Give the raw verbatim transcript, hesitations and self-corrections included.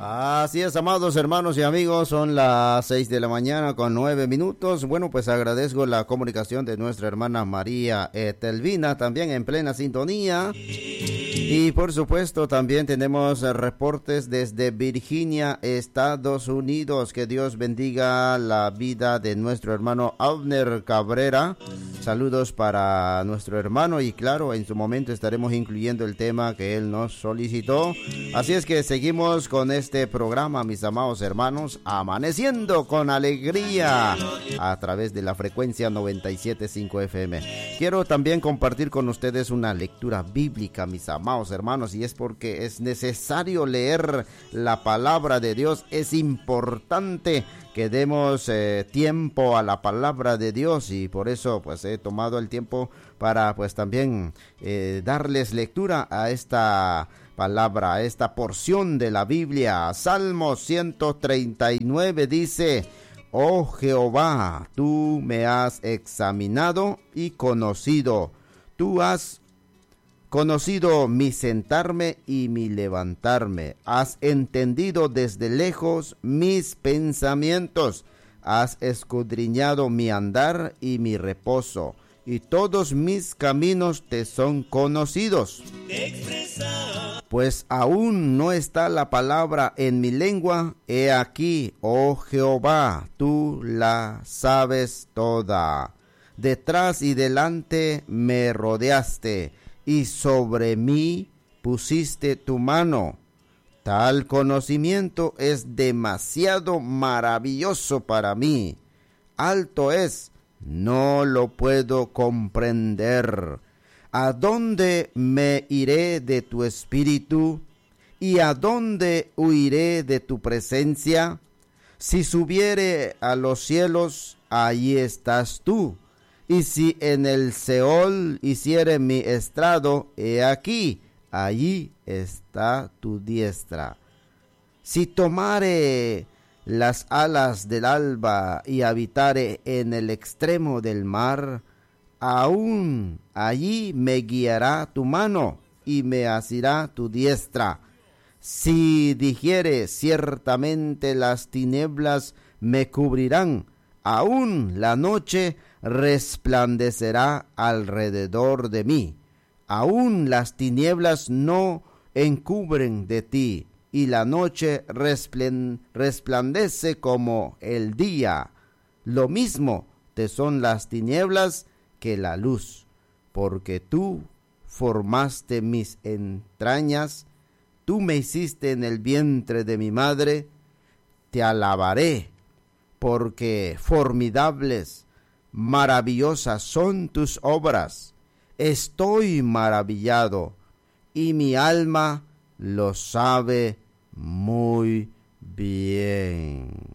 Así es, amados hermanos y amigos, son las seis de la mañana con nueve minutos. Bueno, pues agradezco la comunicación de nuestra hermana María Etelvina, también en plena sintonía. Y por supuesto también tenemos reportes desde Virginia, Estados Unidos. Que Dios bendiga la vida de nuestro hermano Abner Cabrera. Saludos para nuestro hermano y claro, en su momento estaremos incluyendo el tema que él nos solicitó. Así es que seguimos con este programa, mis amados hermanos, amaneciendo con alegría a través de la frecuencia noventa y siete punto cinco F M. Quiero también compartir con ustedes una lectura bíblica, mis amados hermanos, y es porque es necesario leer la palabra de Dios. Es importante que demos eh, tiempo a la palabra de Dios y por eso pues he tomado el tiempo para pues también eh, darles lectura a esta palabra, a esta porción de la Biblia. Salmo ciento treinta y nueve dice: Oh Jehová, tú me has examinado y conocido, tú has conocido mi sentarme y mi levantarme, has entendido desde lejos mis pensamientos, has escudriñado mi andar y mi reposo, y todos mis caminos te son conocidos. Pues aún no está la palabra en mi lengua, he aquí, oh Jehová, tú la sabes toda. Detrás y delante me rodeaste, y sobre mí pusiste tu mano. Tal conocimiento es demasiado maravilloso para mí. Alto es, no lo puedo comprender. ¿A dónde me iré de tu espíritu? ¿Y a dónde huiré de tu presencia? Si subiere a los cielos, allí estás tú. Y si en el Seol hiciere mi estrado, he aquí, allí está tu diestra. Si tomare las alas del alba y habitare en el extremo del mar, aún allí me guiará tu mano y me asirá tu diestra. Si dijere, ciertamente las tinieblas me cubrirán, aún la noche resplandecerá alrededor de mí. Aún las tinieblas no encubren de ti, y la noche resplandece como el día. Lo mismo te son las tinieblas que la luz, porque tú formaste mis entrañas, tú me hiciste en el vientre de mi madre. Te alabaré, porque formidables, maravillosas son tus obras. Estoy maravillado, y mi alma lo sabe muy bien.